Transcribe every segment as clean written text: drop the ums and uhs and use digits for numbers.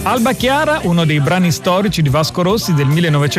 Alba Chiara, uno dei brani storici di Vasco Rossi del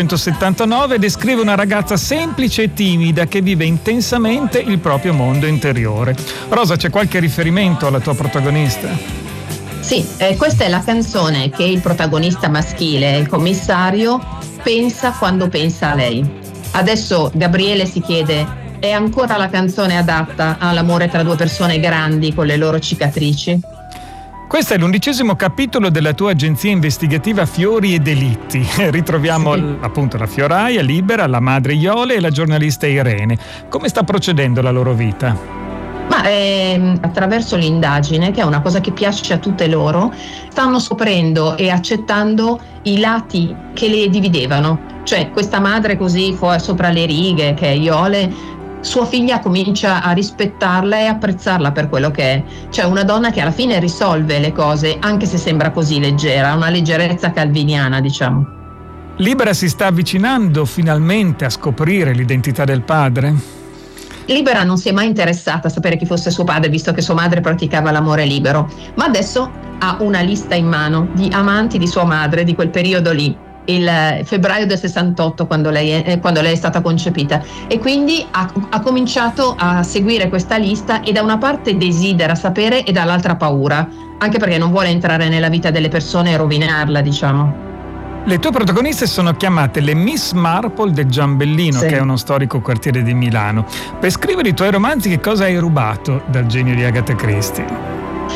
1979, descrive una ragazza semplice e timida che vive intensamente il proprio mondo interiore. Rosa, c'è qualche riferimento alla tua protagonista? Sì, questa è la canzone che il protagonista maschile, il commissario, pensa quando pensa a lei. Adesso Gabriele si chiede: è ancora la canzone adatta all'amore tra due persone grandi con le loro cicatrici? Questo è l'11° capitolo della tua agenzia investigativa Fiori e Delitti. Ritroviamo appunto la fioraia Libera, la madre Iole e la giornalista Irene. Come sta procedendo la loro vita? Ma attraverso l'indagine, che è una cosa che piace a tutte loro, stanno scoprendo e accettando i lati che le dividevano. Cioè questa madre così sopra le righe, che è Iole, sua figlia comincia a rispettarla e apprezzarla per quello che è. Cioè una donna che alla fine risolve le cose, anche se sembra così leggera, una leggerezza calviniana, diciamo. Libera si sta avvicinando finalmente a scoprire l'identità del padre? Libera non si è mai interessata a sapere chi fosse suo padre, visto che sua madre praticava l'amore libero, ma adesso ha una lista in mano di amanti di sua madre di quel periodo lì, il febbraio del 68, quando lei è stata concepita, e quindi ha cominciato a seguire questa lista e da una parte desidera sapere e dall'altra paura, anche perché non vuole entrare nella vita delle persone e rovinarla, diciamo. Le tue protagoniste sono chiamate le Miss Marple del Giambellino, che è uno storico quartiere di Milano. Per scrivere i tuoi romanzi, che cosa hai rubato dal genio di Agatha Christie?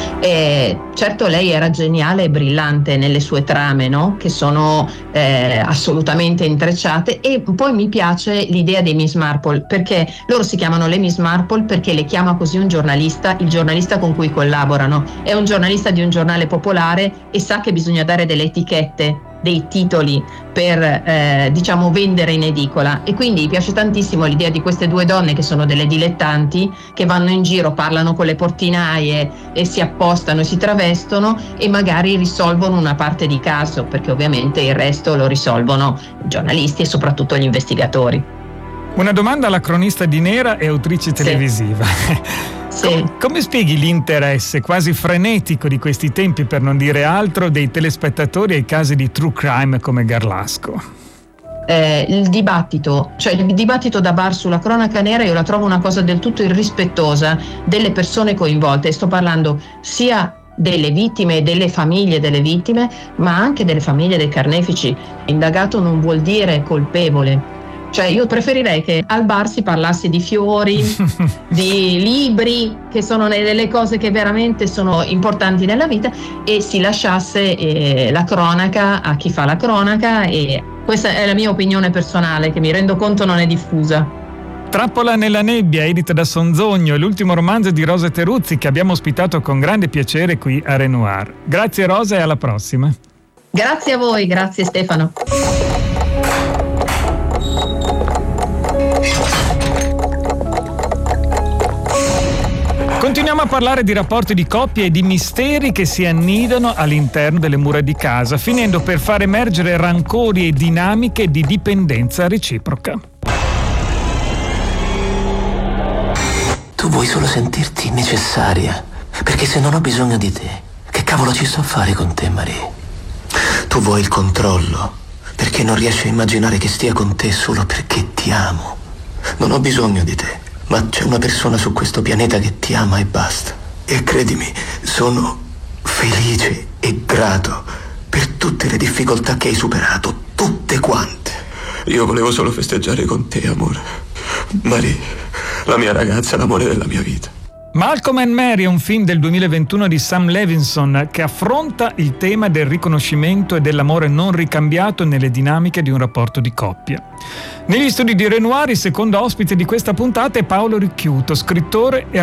Certo, lei era geniale e brillante nelle sue trame, no? Che sono assolutamente intrecciate, e poi mi piace l'idea dei Miss Marple, perché loro si chiamano le Miss Marple perché le chiama così un giornalista, il giornalista con cui collaborano. È un giornalista di un giornale popolare e sa che bisogna dare delle etichette, dei titoli per diciamo vendere in edicola, e quindi mi piace tantissimo l'idea di queste due donne che sono delle dilettanti, che vanno in giro, parlano con le portinaie e si appostano e si travestono e magari risolvono una parte di caso, perché ovviamente il resto lo risolvono i giornalisti e soprattutto gli investigatori. Una domanda alla cronista di Nera e autrice televisiva. Sì. Come spieghi l'interesse quasi frenetico di questi tempi, per non dire altro, dei telespettatori ai casi di true crime come Garlasco? Il dibattito da bar sulla cronaca nera io la trovo una cosa del tutto irrispettosa delle persone coinvolte, e sto parlando sia delle vittime e delle famiglie delle vittime, ma anche delle famiglie dei carnefici. Indagato non vuol dire colpevole. Cioè io preferirei che al bar si parlasse di fiori, di libri, che sono delle cose che veramente sono importanti nella vita, e si lasciasse la cronaca a chi fa la cronaca, e questa è la mia opinione personale, che mi rendo conto non è diffusa. Trappola nella nebbia, edita da Sonzogno, è l'ultimo romanzo di Rosa Teruzzi, che abbiamo ospitato con grande piacere qui a Renoir. Grazie Rosa e alla prossima. Grazie a voi, grazie Stefano. Continuiamo a parlare di rapporti di coppia e di misteri che si annidano all'interno delle mura di casa, finendo per far emergere rancori e dinamiche di dipendenza reciproca. Tu vuoi solo sentirti necessaria, perché se non ho bisogno di te, che cavolo ci sto a fare con te, Marie? Tu vuoi il controllo, perché non riesci a immaginare che stia con te solo perché ti amo. Non ho bisogno di te. Ma c'è una persona su questo pianeta che ti ama e basta. E credimi, sono felice e grato per tutte le difficoltà che hai superato, tutte quante. Io volevo solo festeggiare con te, amore. Marie, la mia ragazza, l'amore della mia vita. Malcolm and Mary è un film del 2021 di Sam Levinson che affronta il tema del riconoscimento e dell'amore non ricambiato nelle dinamiche di un rapporto di coppia. Negli studi di Renoir, il secondo ospite di questa puntata è Paolo Ricchiuto, scrittore e